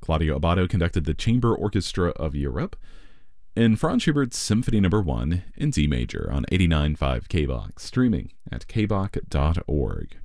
Claudio Abbado conducted the Chamber Orchestra of Europe, and Franz Schubert's Symphony No. 1 in D major on 89.5 KBOX, streaming at kbok.org.